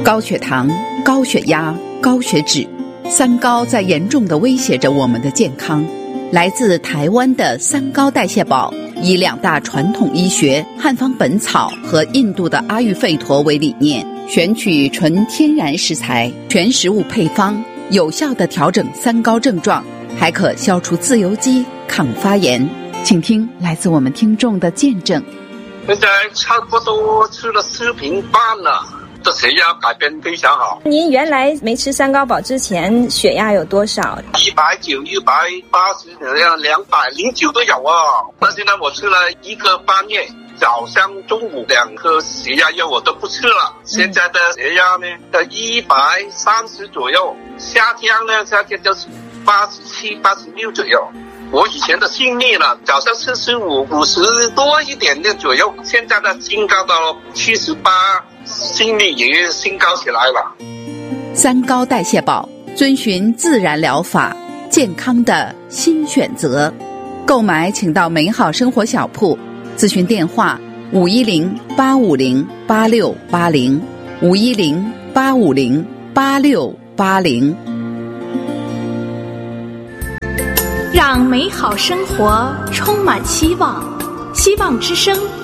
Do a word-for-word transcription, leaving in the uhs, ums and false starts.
高血糖、高血压、高血脂，三高在严重地威胁着我们的健康。来自台湾的三高代谢宝，以两大传统医学汉方本草和印度的阿育吠陀为理念，选取纯天然食材、全食物配方，有效地调整三高症状，还可消除自由基、抗发炎。请听来自我们听众的见证。 现在差不多吃了四瓶半了，这血压改变非常好。 您原来没吃三高宝之前血压有多少？ 一百九、一百八十、两百零九都有啊。那现在我吃了一个半月，早上、中午两颗血压药我都不吃了。现在的血压呢，在一百三十左右，夏天呢，夏天就是八十七、八十六左右。我以前的心率呢，早上四十五、五十多一点点左右，现在呢，升高到七十八，心率也升高起来了。 三高代谢宝，遵循自然疗法，健康的新选择。购买请到美好生活小铺，咨询电话五一零八五零八六八零五一零八五零八六八零。 让美好生活充满希望，希望之声